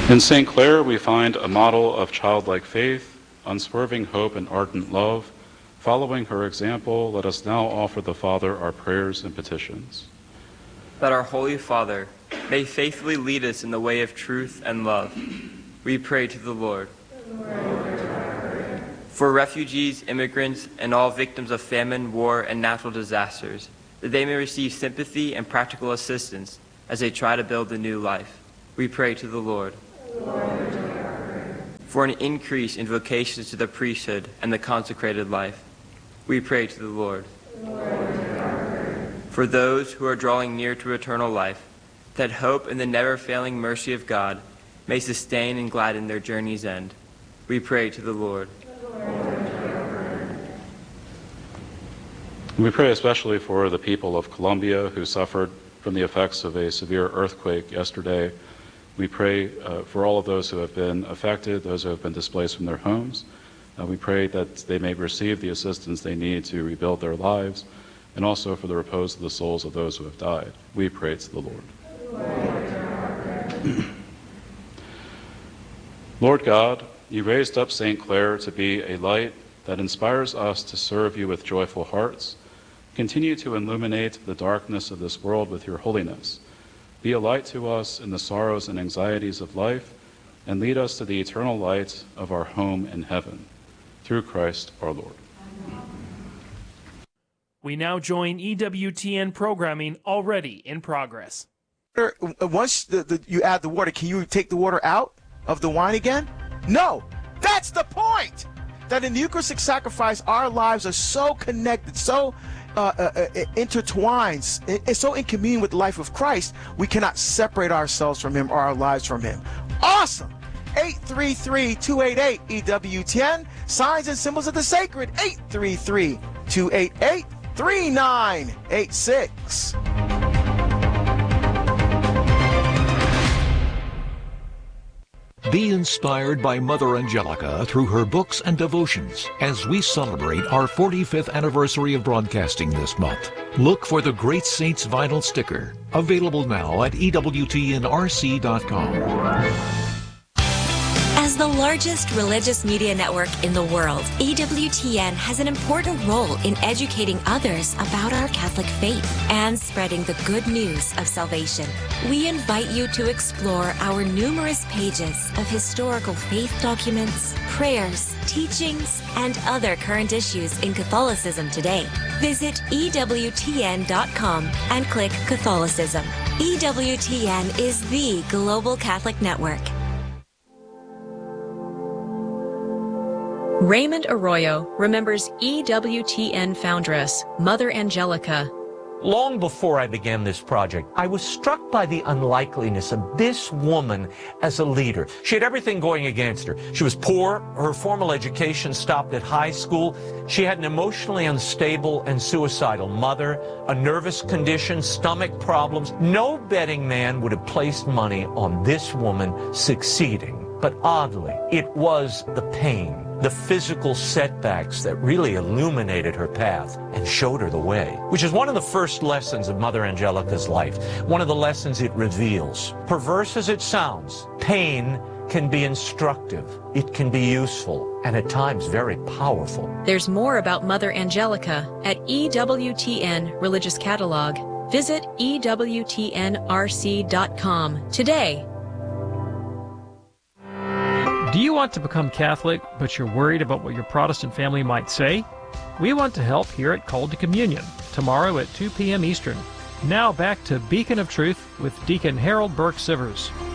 In St. Clare, we find a model of childlike faith, unswerving hope, and ardent love. Following her example, let us now offer the Father our prayers and petitions. That our Holy Father may faithfully lead us in the way of truth and love. We pray to the Lord. For refugees, immigrants, and all victims of famine, war, and natural disasters, that they may receive sympathy and practical assistance as they try to build a new life. We pray to the Lord. For an increase in vocations to the priesthood and the consecrated life. We pray to the Lord. For those who are drawing near to eternal life, that hope in the never-failing mercy of God may sustain and gladden their journey's end. We pray to the Lord. We pray especially for the people of Colombia who suffered from the effects of a severe earthquake yesterday. We pray for all of those who have been affected, those who have been displaced from their homes. We pray that they may receive the assistance they need to rebuild their lives, and also for the repose of the souls of those who have died. We pray to the Lord. Lord God, you raised up St. Clare to be a light that inspires us to serve you with joyful hearts. Continue to illuminate the darkness of this world with your holiness. Be a light to us in the sorrows and anxieties of life, and lead us to the eternal light of our home in heaven. Through Christ our Lord. We now join EWTN programming already in progress. Once you add the water, can you take the water out of the wine again? No, that's the point. That in the Eucharistic sacrifice, our lives are so connected, so intertwined, so in communion with the life of Christ, we cannot separate ourselves from him or our lives from him. Awesome. 833-288-EWTN, signs and symbols of the sacred. 833-288-3986. Be inspired by Mother Angelica through her books and devotions as we celebrate our 45th anniversary of broadcasting this month. Look for the Great Saints vinyl sticker, available now at EWTNRC.com. As the largest religious media network in the world, EWTN has an important role in educating others about our Catholic faith and spreading the good news of salvation. We invite you to explore our numerous pages of historical faith documents, prayers, teachings, and other current issues in Catholicism today. Visit EWTN.com and click Catholicism. EWTN is the global Catholic network. Raymond Arroyo remembers EWTN foundress, Mother Angelica. Long before I began this project, I was struck by the unlikeliness of this woman as a leader. She had everything going against her. She was poor, her formal education stopped at high school, she had an emotionally unstable and suicidal mother, a nervous condition, stomach problems. No betting man would have placed money on this woman succeeding. But oddly, it was the pain, the physical setbacks that really illuminated her path and showed her the way, which is one of the first lessons of Mother Angelica's life, one of the lessons it reveals. Perverse as it sounds, pain can be instructive, it can be useful, and at times very powerful. There's more about Mother Angelica at EWTN Religious Catalog. Visit EWTNRC.com today. Do you want to become Catholic, but you're worried about what your Protestant family might say? We want to help here at Called to Communion, tomorrow at 2 p.m. Eastern. Now back to Beacon of Truth with Deacon Harold Burke Sivers.